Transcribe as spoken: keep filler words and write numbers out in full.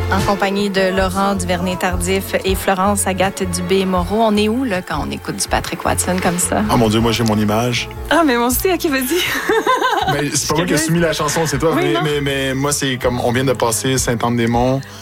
En compagnie de Laurent Duvernay-Tardif et Florence Agathe Dubé-Moreau. On est où, là, quand on écoute du Patrick Watson comme ça? Ah, mon Dieu, moi, j'ai mon image. Ah, mais moi aussi, OK, vas-y. Mais c'est pas moi qui ai soumis la chanson, c'est toi. Oui, mais, non. mais, mais moi, c'est comme, on vient de passer Sainte-Anne-des-Monts.